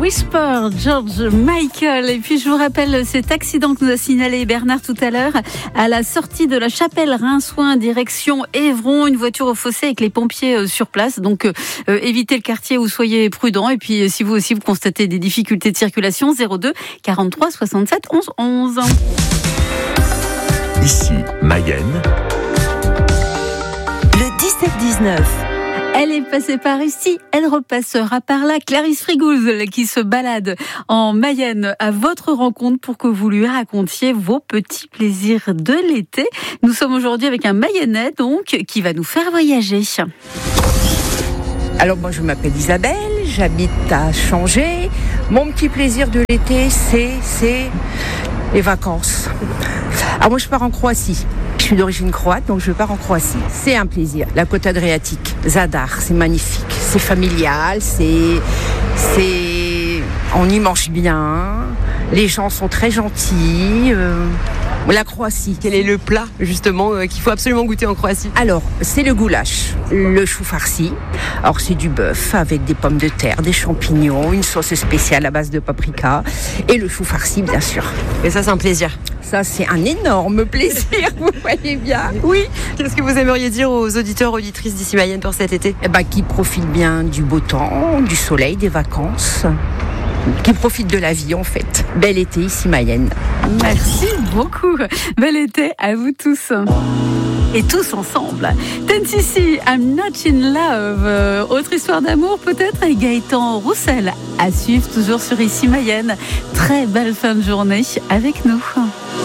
Whisper, George Michael. Et puis je vous rappelle cet accident que nous a signalé Bernard tout à l'heure à la sortie de la chapelle Rinsoin direction Évron, une voiture au fossé avec les pompiers sur place. Donc évitez le quartier ou soyez prudents. Et puis si vous aussi vous constatez des difficultés de circulation, 02 43 67 11 11. Ici Mayenne. Le 17-19. Elle est passée par ici, elle repassera par là. Clarisse Frigouz qui se balade en Mayenne à votre rencontre pour que vous lui racontiez vos petits plaisirs de l'été. Nous sommes aujourd'hui avec un Mayennais donc qui va nous faire voyager. Alors moi je m'appelle Isabelle, j'habite à Changé. Mon petit plaisir de l'été c'est les vacances. Alors moi je pars en Croatie. Je suis d'origine croate, donc je pars en Croatie. C'est un plaisir. La côte adriatique, Zadar, c'est magnifique. C'est familial, on y mange bien. Les gens sont très gentils. La Croatie. Quel est le plat, justement, qu'il faut absolument goûter en Croatie ? Alors, c'est le goulash, le chou farci. Alors, c'est du bœuf avec des pommes de terre, des champignons, une sauce spéciale à base de paprika et le chou farci, bien sûr. Et ça, c'est un plaisir. Ça, c'est un énorme plaisir, vous voyez bien. Oui. Qu'est-ce que vous aimeriez dire aux auditeurs, auditrices d'ici Mayenne pour cet été ? Qu'ils profitent bien du beau temps, du soleil, des vacances. Qui profitent de la vie en fait. Bel été ici Mayenne. Merci beaucoup. Bel été à vous tous. Et tous ensemble. Tennessee, I'm Not in Love. Autre histoire d'amour peut-être avec Gaëtan Roussel. À suivre toujours sur Ici Mayenne. Très belle fin de journée avec nous.